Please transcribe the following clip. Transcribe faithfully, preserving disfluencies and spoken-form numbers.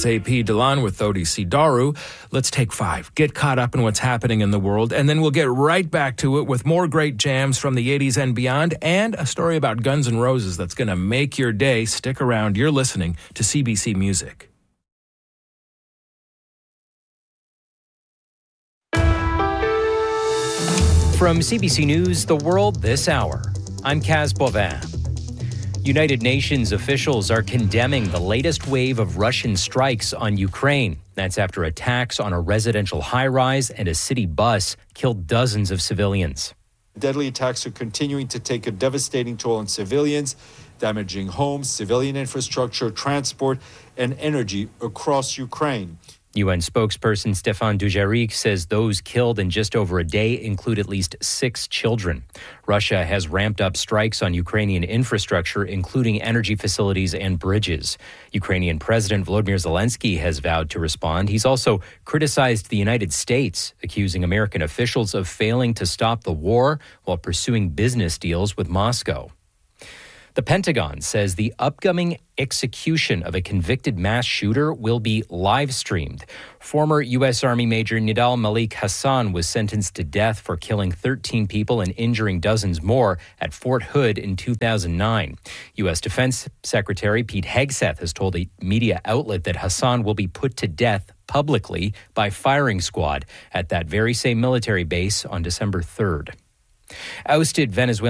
It's A P Delan with Odisi Daru. Let's take five. Get caught up in what's happening in the world, and then we'll get right back to it with more great jams from the eighties and beyond, and a story about Guns N' Roses that's going to make your day. Stick around. You're listening to C B C Music. From C B C News, The World This Hour, I'm Kaz Bovin. United Nations officials are condemning the latest wave of Russian strikes on Ukraine. That's after attacks on a residential high-rise and a city bus killed dozens of civilians. Deadly attacks are continuing to take a devastating toll on civilians, damaging homes, civilian infrastructure, transport, and energy across Ukraine. U N spokesperson Stefan Dujarric says those killed in just over a day include at least six children. Russia has ramped up strikes on Ukrainian infrastructure, including energy facilities and bridges. Ukrainian President Volodymyr Zelensky has vowed to respond. He's also criticized the United States, accusing American officials of failing to stop the war while pursuing business deals with Moscow. The Pentagon says the upcoming execution of a convicted mass shooter will be live-streamed. Former U S Army Major Nidal Malik Hassan was sentenced to death for killing thirteen people and injuring dozens more at Fort Hood in two thousand nine. U S Defense Secretary Pete Hegseth has told a media outlet that Hassan will be put to death publicly by firing squad at that very same military base on December third. Ousted Venezuelan